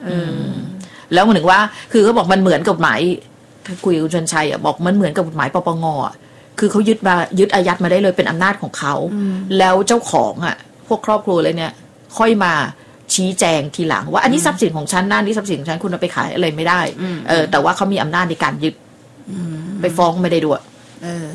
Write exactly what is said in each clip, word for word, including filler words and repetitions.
แล้วเหมือนว่าคือเขาบอกมันเหมือนกฎหมายถ้าคุยกับคุณชนชัยอ่ะบอกมันเหมือนกับกฎหมายปปงคือเขายึดมายึดอายัดมาได้เลยเป็นอำนาจของเขาแล้วเจ้าของอ่ะพวกครอบครัวเลยเนี่ยค่อยมาชี้แจงทีหลังว่าอันนี้ทรัพย์สินของฉันนั่นนี่ทรัพย์สินของฉันคุณเอาไปขายอะไรไม่ได้เออแต่ว่าเขามีอำนาจในการยึดไปฟ้องไม่ได้ด้วยเออ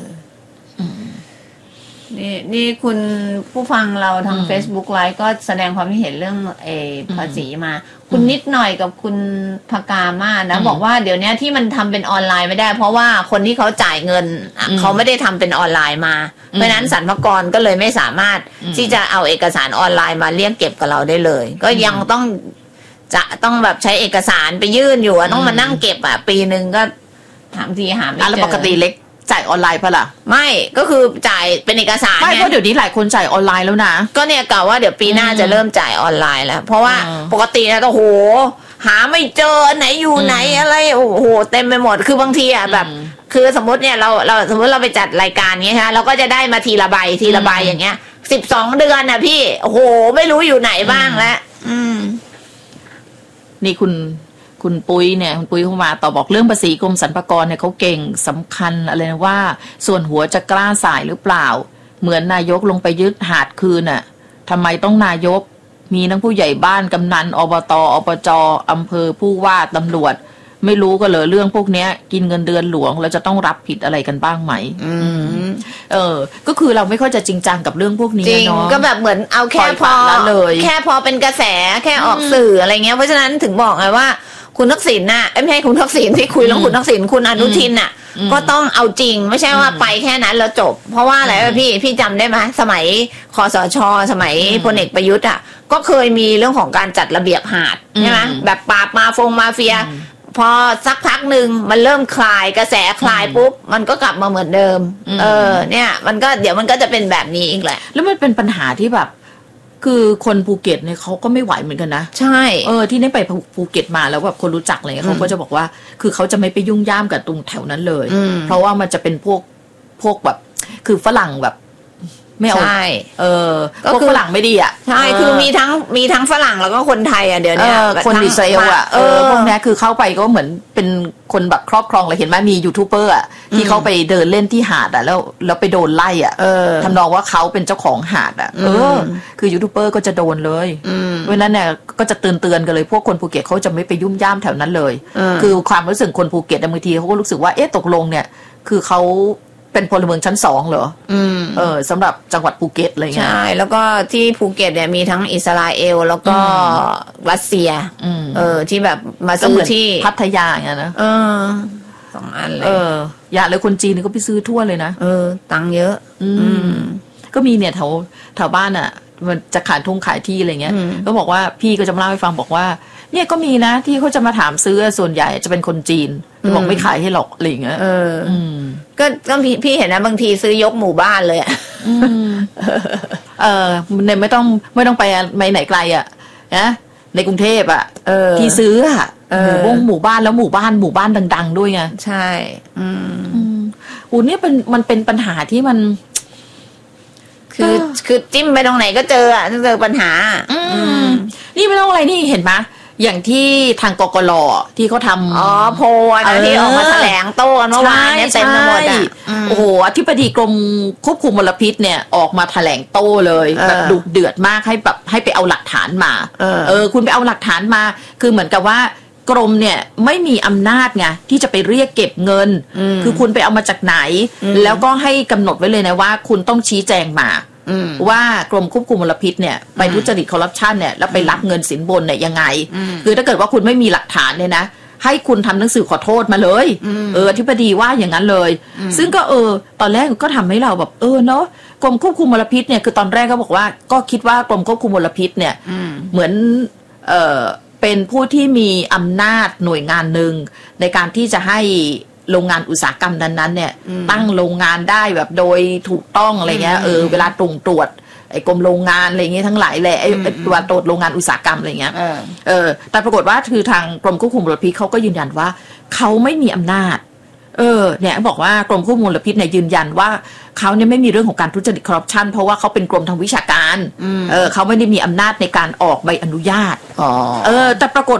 นี่นี่คุณผู้ฟังเราทาง Facebook ไลฟ์ก็แสดงความคิดเห็นเรื่องเอภาษีมาคุณนิดหน่อยกับคุณภกามานะบอกว่าเดี๋ยวนี้ที่มันทำเป็นออนไลน์ไม่ได้เพราะว่าคนที่เขาจ่ายเงินเขาไม่ได้ทำเป็นออนไลน์มาเพราะนั้นสรรพากรก็เลยไม่สามารถที่จะเอาเอกสารออนไลน์มาเรียกเก็บกับเราได้เลยก็ยังต้องจะต้องแบบใช้เอกสารไปยื่นอยู่ต้องมานั่งเก็บอ่ะปีนึงก็ถามทีหาไม่เจอแล้วปกติเล็กจ่ายออนไลน์ปะล่ะไม่ก็คือจ่ายเป็นเอกสารไม่เพราะเดี๋ยวนี้หลายคนจ่ายออนไลน์แล้วนะก็เนี่ยกะว่าเดี๋ยวปีหน้าจะเริ่มจ่ายออนไลน์แล้วเพราะว่าปกตินะโอ้โหหาไม่เจอไหนอยู่ไหนอะไรโอ้โหเต็มไปหมดคือบางทีอ่ะแบบคือสมมติเนี่ยเราเราสมมติเราไปจัดรายการเงี้ยฮะเราก็จะได้มาทีละใบทีละใบอย่างเงี้ยสิบสองเดือนน่ะพี่โอ้โหไม่รู้อยู่ไหนบ้างแล้วอืมนี่คุณคุณปุ้ยเนี่ยคุณปุ้ยเข้ามาต่อบอกเรื่องภาษีกรมสรรพากรเนี่ยเขาเก่งสำคัญอะไรนะว่าส่วนหัวจะกล้าสายหรือเปล่าเหมือนนายกลงไปยึดหาดคืนน่ะทำไมต้องนายกมีทั้งผู้ใหญ่บ้านกำนันอบตอบจอำเภอผู้ว่าตำรวจไม่รู้ก็เลยเรื่องพวกเนี้ยกินเงินเดือนหลวงแล้วจะต้องรับผิดอะไรกันบ้างไหมอืมเออก็คือเราไม่ค่อยจะจริงจังกับเรื่องพวกนี้เนาะก็แบบเหมือนเอาแค่พอเลยแค่พอเป็นกระแสแค่ออกสื่ออะไรเงี้ยเพราะฉะนั้นถึงบอกไงว่าคุณทักษิณน่ะไม่ใช่คุณทักษิณที่คุยเรื่องคุณทักษิณคุณอนุทินน่ะก็ต้องเอาจริงไม่ใช่ว่าไปแค่นั้นแล้วจบเพราะว่าอะไรพี่พี่จำได้ไหมสมัยคสช.สมัยพลเอกประยุทธ์อ่ะก็เคยมีเรื่องของการจัดระเบียบหาดใช่ไหมแบบปราบมาฟงมาเฟียพอสักพักหนึ่งมันเริ่มคลายกระแสคลายปุ๊บมันก็กลับมาเหมือนเดิมเออเนี่ยมันก็เดี๋ยวมันก็จะเป็นแบบนี้อีกแหละแล้วมันเป็นปัญหาที่แบบคือคนภูเก็ตเนี่ยเขาก็ไม่ไหวเหมือนกันนะใช่เออที่ได้ไปภูเก็ตมาแล้วแบบคนรู้จักอะไรเงี้ยเขาก็จะบอกว่าคือเขาจะไม่ไปยุ่งย่ามกับตรงแถวนั้นเลยเพราะว่ามันจะเป็นพวกพวกแบบคือฝรั่งแบบไม่เอาใช่เออพวกฝรั่งไม่ดีอ่ะใช่คือมีทั้งมีทั้งฝรั่งแล้วก็คนไทยอ่ะเดี๋ยวนี้คนอิสราเอลอ่ะเออพวกนี้คือเข้าไปก็เหมือนเป็นคนแบบครอบครองเลยเห็นไหมมียูทูบเบอร์อ่ะที่เขาไปเดินเล่นที่หาดอ่ะแล้วแล้วไปโดนไล่อ่ะทำนองว่าเขาเป็นเจ้าของหาดอ่ะเออคือยูทูบเบอร์ก็จะโดนเลยเพราะนั้นเนี่ยก็จะเตือนเตือนกันเลยพวกคนภูเก็ตเขาจะไม่ไปยุ่มย่ามแถวนั้นเลยคือความรู้สึกคนภูเก็ตบางทีเขาก็รู้สึกว่าเอ๊ะตกลงเนี่ยคือเขาเป็นพลเมืองชั้นสองเหรออืมเออสำหรับจังหวัดภูเก็ตอะไรเงี้ยใช่แล้วก็ที่ภูเก็ตเนี่ยมีทั้งอิสราเอลแล้วก็รัสเซียเออที่แบบมาซื้อที่พัทยาอย่างเงี้ยนะเออสองอันเลยเอออย่าเลยคนจีนก็ไปซื้อทั่วเลยนะเออตังเยอะอืมก็มีเนี่ยแถวแถวบ้านอ่ะมันจะขายทุ่งขายที่อะไรเงี้ยก็บอกว่าพี่ก็จะมาเล่าให้ฟังบอกว่าเนี่ยก็มีนะที่เขาจะมาถามซื้อส่วนใหญ่จะเป็นคนจีนบอกไม่ขายให้หรอกอะไรเงี้ยเออก็ก็พี่พี่เห็นนะบางทีซื้อยกหมู่บ้านเลยอ่ะเออเนี่ยไม่ต้องไม่ต้องไปไปไหนไกลอ่ะนะในกรุงเทพอ่ะที่ซื้ออ่ะหมู่บ้านหมู่บ้านแล้วหมู่บ้านหมู่บ้านดังๆด้วยไงใช่อืมอูเนี่ยเป็นมันเป็นปัญหาที่มันคือคือจิ้มไปตรงไหนก็เจออ่ะเจอปัญหาอืมนี่ไม่ต้องอะไรนี่เห็นไหมอย่างที่ทางกกล.ที่เขาทำอ๋อโพลนะที่ออกมาแถลงโต้เมื่อวานเนี่ยเต็มไปหมดอ่ะโอ้โหอธิบดีกรมควบคุมมลพิษเนี่ยออกมาแถลงโต้เลยแบบดุเดือดมากให้แบบให้ไปเอาหลักฐานมาเออคุณไปเอาหลักฐานมาคือเหมือนกับว่ากรมเนี่ยไม่มีอำนาจไงที่จะไปเรียกเก็บเงินคือคุณไปเอามาจากไหนแล้วก็ให้กำหนดไว้เลยนะว่าคุณต้องชี้แจงมาว่ากรมควบคุมมลพิษเนี่ยไปทุจริตคอร์รัปชันเนี่ยแล้วไปรับเงินสินบนเนี่ยยังไงคือถ้าเกิดว่าคุณไม่มีหลักฐานเนี่ยนะให้คุณทำหนังสือขอโทษมาเลยเอออธิบดีว่าอย่างนั้นเลยซึ่งก็เออตอนแรกก็ทำให้เราแบบเออเนาะกรมควบคุมมลพิษเนี่ยคือตอนแรกก็บอกว่าก็คิดว่ากรมควบคุมมลพิษเนี่ยเหมือนเออเป็นผู้ที่มีอำนาจหน่วยงานหนึ่งในการที่จะให้โรงงานอุตสาหกรรมนั้นๆเนี่ยตั้งโรงงานได้แบบโดยถูกต้องอะไรเงี้ยเออเวลาตรงตรวจไอ้กรมโรงงานอะไรเงี้ยทั้งหลายแหละไอ้ตัวตรวจโรงงานอุตสาหกรรมอะไรเงี้ยเออแต่ปรากฏว่าคือทางกรมควบคุมมลพิษเขาก็ยืนยันว่าเขาไม่มีอำนาจเออเนี่ยบอกว่ากรมควบคุมมลพิษเนี่ยยืนยันว่าเขาเนี่ยไม่มีเรื่องของการทุจริตคอร์รัปชันเพราะว่าเขาเป็นกรมทางวิชาการเออเขาไม่ได้มีอำนาจในการออกใบอนุญาตเออแต่ปรากฏ